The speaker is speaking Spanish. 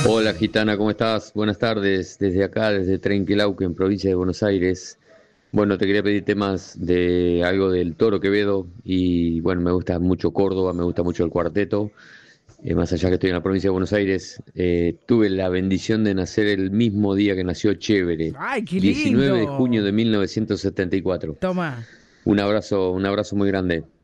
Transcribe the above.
Hola Gitana, ¿cómo estás? Buenas tardes, desde acá, desde Trenquelauquen, en provincia de Buenos Aires. Bueno, te quería pedir temas de algo del Toro Quevedo y bueno, me gusta mucho Córdoba, me gusta mucho el cuarteto. Más allá que estoy en la provincia de Buenos Aires, tuve la bendición de nacer el mismo día que nació Chévere, ¡Ay, qué 19 de junio lindo! de 1974. Toma. Un abrazo muy grande.